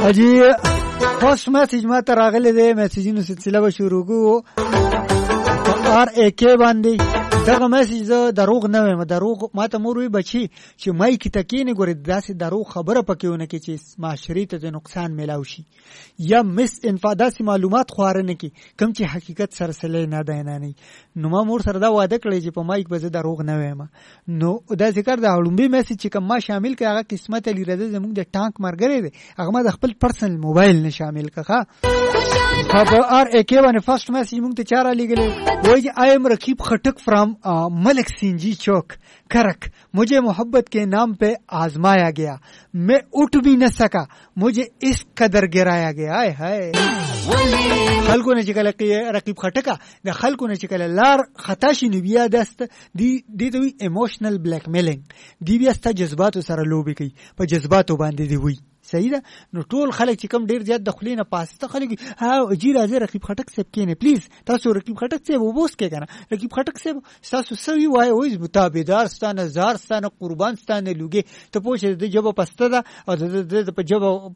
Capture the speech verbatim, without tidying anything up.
اجي فاست میسج ما ته راغلی دی میسجونو سلسله به شروع کوو آر ای کې باندې دغه میسج زه دروغ نه وایم دروغ ما ته مور وی بچي چې مای کی تکینه ګورې داسې دروغ خبره پکېونه کې چې معاشري ته نقصان ملاوي شي یا مس انفاداسي معلومات خوارنه کې کم چې حقیقت سره سره نه ده نه نه نو ما مور سره دا وعده کړی چې په مایک به زه دروغ نه وایم نو دا ذکر د اړومبي میسج چې کوم ما شامل کړه هغه قسمت لري رده زموږ د ټانک مرګره دی هغه ما د خپل پرسنل موبایل نه شامل کړه خبر ار ای کې باندې فرست میسج موږ ته چاره لګلې وایي آی ایم رقیب خټک فرام ملک سنجی چوک کرک مجھے محبت کے نام پہ آزمایا گیا میں اٹھ بھی نہ سکا مجھے اس قدر گرایا گیا آئے ہائے خلکو نه چې کله رقیب خټکا د خلکو نه چې کله لار خطا شي نو بیا دست دی دی دوی ایموشنل بلیک میلینګ دی بیا ست جذباتو سره لوبي کوي په جذباتو باندې دی وی صحیح ده نو ټول خلک چې کم ډیر زیات د خلینه پاسته خلک ها جی راځي رقیب خټک سب کینه پلیز تاسو رقیب خټک سب وبوس کې کنه رقیب خټک سب تاسو سوي وای وای متابدار ستانه زار ستانه قربان ستانه لوګي ته پوښتنه د جواب پسته ده او د په جواب